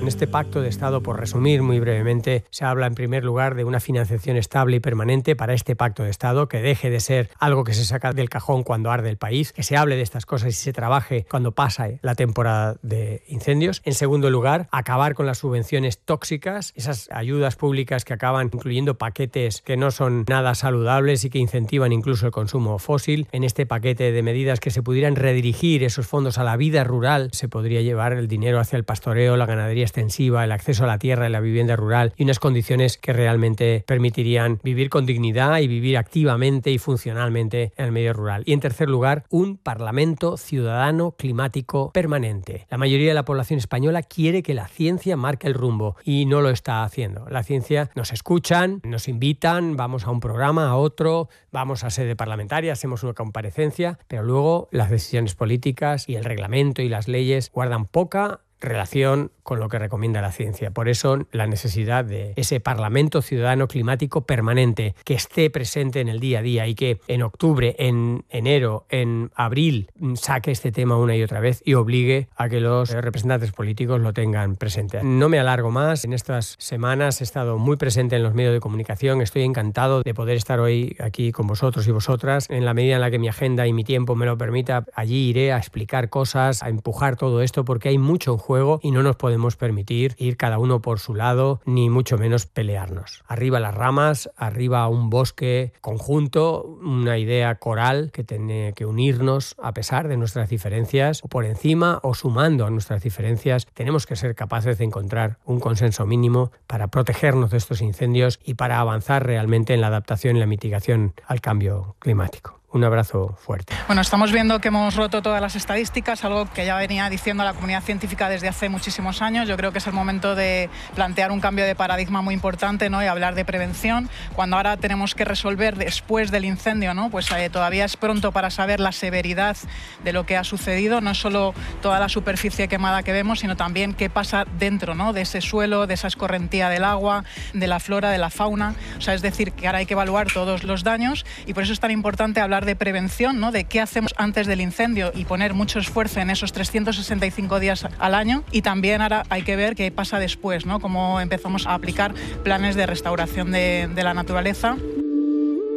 En este pacto de Estado, por resumir muy brevemente, se habla en primer lugar de una financiación estable y permanente para este pacto de Estado, que deje de ser algo que se saca del cajón cuando arde el país, que se hable de estas cosas y se trabaje cuando pasa la temporada de incendios. En segundo lugar, acabar con las subvenciones tóxicas, esas ayudas públicas que acaban incluyendo paquetes que no son nada saludables y que incentivan incluso el consumo fósil. En este paquete de medidas que se pudieran redirigir esos fondos a la vida rural, se podría llevar el dinero hacia el pastoreo, la ganadería extensiva, el acceso a la tierra y la vivienda rural, y unas condiciones que realmente permitirían vivir con dignidad y vivir activamente y funcionalmente en el medio rural. Y en tercer lugar, un Parlamento ciudadano climático permanente. La mayoría de la población española quiere que la ciencia marque el rumbo y no lo está haciendo. La ciencia nos escuchan, nos invitan, vamos a un programa, a otro, vamos a sede parlamentaria, hacemos una comparecencia, pero luego las decisiones políticas y el reglamento y las leyes guardan poca relación con lo que recomienda la ciencia. Por eso la necesidad de ese Parlamento Ciudadano Climático permanente que esté presente en el día a día y que en octubre, en enero, en abril saque este tema una y otra vez y obligue a que los representantes políticos lo tengan presente. No me alargo más. En estas semanas he estado muy presente en los medios de comunicación. Estoy encantado de poder estar hoy aquí con vosotros y vosotras. En la medida en la que mi agenda y mi tiempo me lo permita, allí iré a explicar cosas, a empujar todo esto, porque hay mucho en juego y no nos podemos permitir ir cada uno por su lado, ni mucho menos pelearnos. Arriba las ramas, arriba un bosque conjunto, una idea coral que tiene que unirnos a pesar de nuestras diferencias, o por encima o sumando a nuestras diferencias. Tenemos que ser capaces de encontrar un consenso mínimo para protegernos de estos incendios y para avanzar realmente en la adaptación y la mitigación al cambio climático. Un abrazo fuerte. Bueno, estamos viendo que hemos roto todas las estadísticas, algo que ya venía diciendo la comunidad científica desde hace muchísimos años. Yo creo que es el momento de plantear un cambio de paradigma muy importante, ¿no? Y hablar de prevención. Cuando ahora tenemos que resolver después del incendio, ¿no? Pues todavía es pronto para saber la severidad de lo que ha sucedido. No es solo toda la superficie quemada que vemos, sino también qué pasa dentro, ¿no? De ese suelo, de esa escorrentía del agua, de la flora, de la fauna. O sea, es decir, que ahora hay que evaluar todos los daños y por eso es tan importante hablar de prevención, ¿no? De qué hacemos antes del incendio y poner mucho esfuerzo en esos 365 días al año. Y también ahora hay que ver qué pasa después, ¿no? Cómo empezamos a aplicar planes de restauración de la naturaleza.